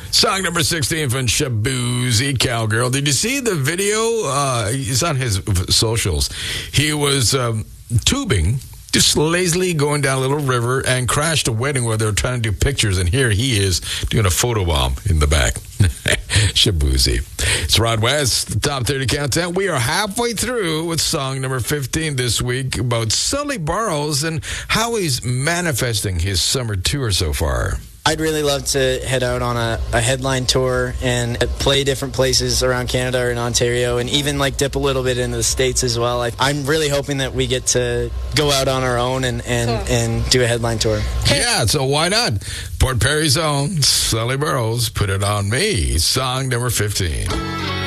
Song number 16 from Shaboozey, Cowgirl. Did you see the video? It's on his socials. He was tubing, just lazily going down a little river and crashed a wedding where they were trying to do pictures. And here he is doing a photo bomb in the back. Shaboozey. It's Rod West, the Top 30 Countdown. We are halfway through with song number 15 this week about Sully Burrows and how he's manifesting his summer tour so far. I'd really love to head out on a headline tour and play different places around Canada or in Ontario, and even like dip a little bit into the States as well. I'm really hoping that we get to go out on our own and do a headline tour. Yeah, so why not? Port Perry's own Sully Burrows, Put It On Me, song number 15.